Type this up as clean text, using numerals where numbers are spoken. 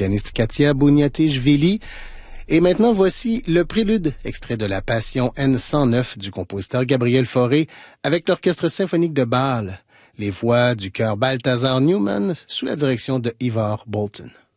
pianiste Katia Buniatichvili. Et maintenant, voici le prélude, extrait de la Passion N109 du compositeur Gabriel Fauré, avec l'Orchestre symphonique de Bâle, les voix du chœur Balthazar Newman sous la direction de Ivar Bolton.